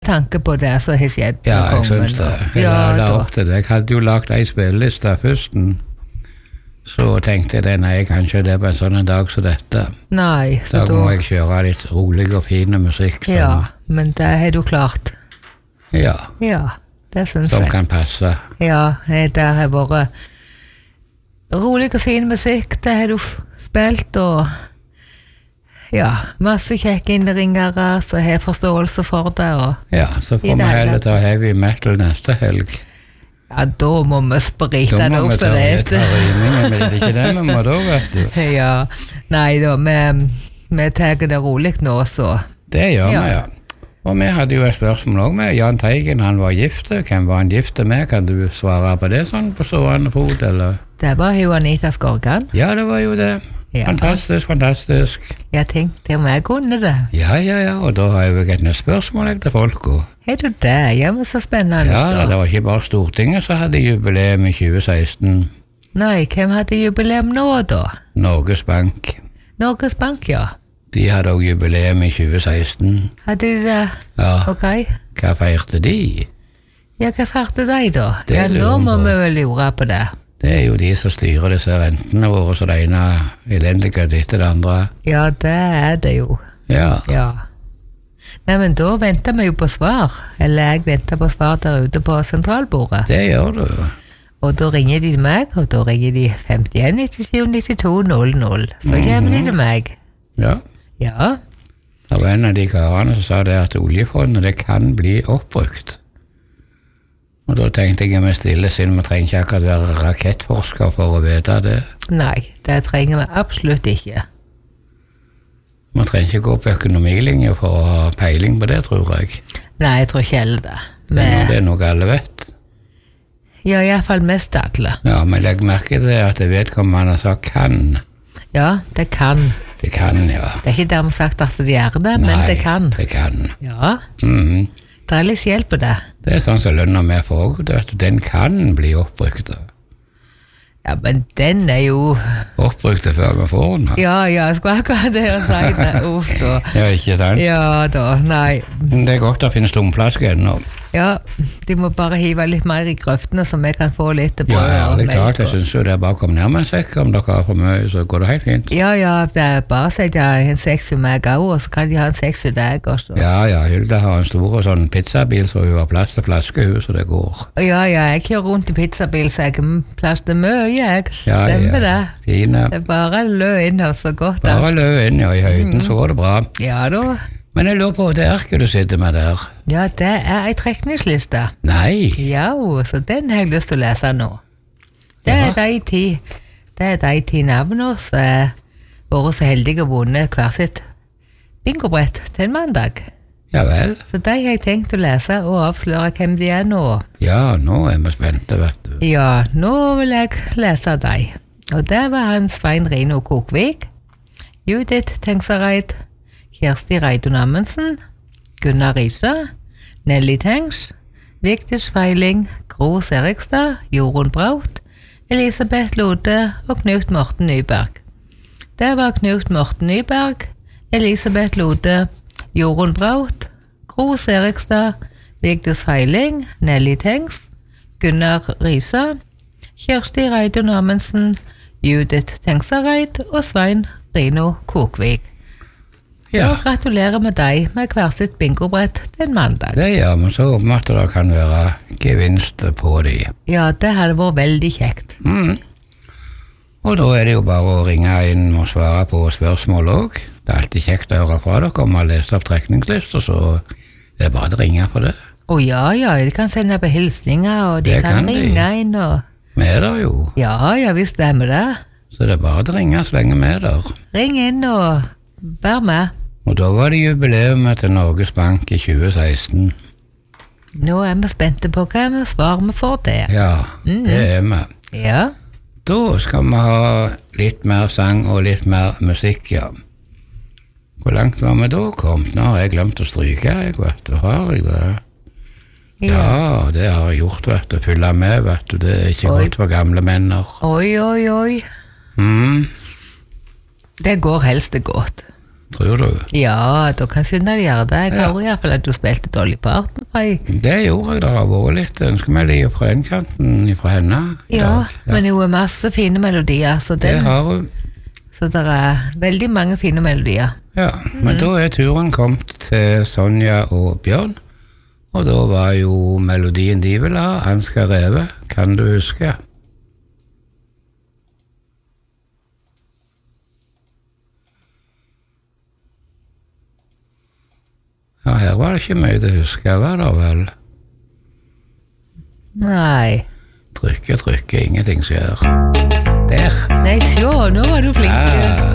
tanke på det som har skjedd med Ja, jeg kongen. synes det. Jeg la opp til det. Jeg hadde jo lagt en spilleliste først, så tenkte jeg nei, jeg kan ikke det på en sånn dag som dette. Nei, så Da må jeg kjøre litt rolig og fin musikk. Ja, men det har du klart. Ja, Ja, det synes som jeg. kan passe. Ja, det har vært rolig og fin musikk, det har du spilt, og ja, masse kjekke innringere som har forståelse for det, og Ja, så I får vi det hele heller tatt. ta heavy metal neste helg. ja, da må vi sprite Da det må opp vi for ta det. rymingen, men det er ikke det vi må da, vet du. Ja, nei da, vi tar det rolig nå, så. Det gjør Ja. vi, ja. Og vi hadde jo et spørsmål også med Jahn Teigen, han var gifte. Hvem var han gifte med? Kan du svare på det sånn på stående fot, eller? Det var jo Anita Skorgan. Ja, det var jo det. Ja. Fantastisk, fantastisk. Jeg tenkte om jeg kunne det. Ja, og da har jeg jo et nytt spørsmål jeg, til folk. Og Er du det? Ja, men så spennende. ja, da. det var ikke bare Stortinget som hadde jubileum i 2016. Nei, hvem hadde jubileum nå da? Norges Bank. Norges Bank, ja. De hadde også jubileum i 2016. Hadde de det? Ja, Ok. hva feirte de? Ja, hva færte de da? Det Ja, nå lurer må på. vi vel lure på det. Det er jo de som styrer disse rentene våre, så det ene elendige etter det andre. Ja, det er det jo. Ja, Ja. Nei, men da venter vi jo på svar. Eller jeg venter på svar der ute på sentralbordet. det gjør du. Og da ringer de til meg, og da ringer de 51 97 92 00. Så kommer de til meg. Ja. Ja, Det var en av de karene som sa det at oljefondet det kan bli oppbrukt. Og da tenkte jeg vi stille siden vi trenger ikke akkurat være rakettforsker for å vite det. nei, det trenger vi absolutt ikke. Man trenger ikke gå på økonomilinje for å ha peiling på det, tror jeg. Nei, jeg tror ikke heller det. Det er noe alle vet. Ja, i hvert fall mest alle. Ja, men legg merke til at vedkommende sa kan. Ja, det kan. Det kan, ja. Det er ikke dermed sagt at de gjør det, men Nei, det kan. det kan. Ja, Mhm. det er litt hjelp på det. Det er sånn som lønner vi får, vet du, den kan bli oppbrukt. Ja, men den er jo... Oppbrukt før vi får den. Ja, jeg skulle akkurat det å si det. Uff da. Ja, ikke sant? Ja da, nei. Det er godt å finne stumflasker ennå. Ja, de må bare hive litt mer i grøftene, så vi kan få litt brød Ja, og det er klart, melk jeg og- synes jo det er bare å komme ned med en sekk. Om dere har for mye, så går det helt fint. Ja, det er bare å sette en seks i meg også, og så kan de ha en seks i deg også. Ja, Hilde har en stor sånn pizzabil, så hun har plass til flaskehus, og det går. Ja, jeg kjører rundt i pizzabil, så jeg har plass til mye, jeg. Ja, Stemmer det. Fine. Det er bare lø inn og så godt. Bare alt. lø inn, ja, i høyden, så går det bra. Ja da. Men jeg lurer på det arket du sitter med der. Ja, det er en trekningsliste. Nei, Ja, så den har jeg lyst til å lese nå. Det Jaha. er de 10 navnene som har vært så heldige å vunne hver sitt bingobrett til en mandag. ja vel. Så de har jeg tenkt å lese og avsløre hvem de er nå. Ja, nå er vi spente, vet du. Ja, nå vil jeg lese de. Og det var han Svein Rino Kokvik, Judith Tengsareid, Kjersti Reidun Amundsen, Gunnar Riise, Nelly Tengs, Vigdis Feiling, Gro Serigstad, Jorunn Braut, Elisabeth Lode og Knut Morten Nyberg. Det var Knut Morten Nyberg, Elisabeth Lode, Jorunn Braut, Gro Serigstad, Vigdis Feiling, Nelly Tengs, Gunnar Riise, Kjersti Reidun Amundsen, Judith Tengsareid og Svein Rino Kokvik. Ja, Og gratulerer med deg med hver sitt bingobrett den mandag. det gjør vi, så håper vi at det kan være gevinst på de. Ja, det hadde vært veldig kjekt. Mm. Og da er det jo bare å ringe inn og svare på spørsmål også. Det er alltid kjekt å høre fra dere om å ha lest opp trekningslister, så det er bare å ringe for det. Å ja, de kan sende på hilsninger, og de Det kan kan de. ringe inn, og... Vi er der jo, Ja, visst stemmer det. så det er bare å ringe så lenge vi er der. Ring inn og vær med. Og da var det jubileumet til Norges Bank i 2016. Nå er vi spente på hva svar vi får til. Ja, det er vi. Ja, Da skal vi ha litt mer sang og litt mer musikk, ja. Hvor langt var vi da kommet? Nå har jeg glemt å stryke, jeg, vet du. Har jeg det? Ja, det har jeg gjort, vet du. Fylle med, vet du. Det er ikke Oi. godt for gamle menner. Oi. Mm. Det går helst det godt. tror du? Ja, da kan skynde deg gjøre det. Jeg Ja. hører i hvert fall at du spilte Dolly Parton fra i... Det gjorde jeg, det har vært litt ønskemelodier fra den kanten, fra henne. i Ja, dag. men jo er masse fine melodier, så, Det har hun. så det er veldig mange fine melodier. Ja, men da er turen kommet til Sonja og Bjørn, og da var jo melodien de ville ha, Ansgar Reve, kan du huske? Ja, her var det ikke mye å huske, var det vel? Nei. Trykke, ingenting skjer. Der. Nei, sjå, nå var du flink. Ja.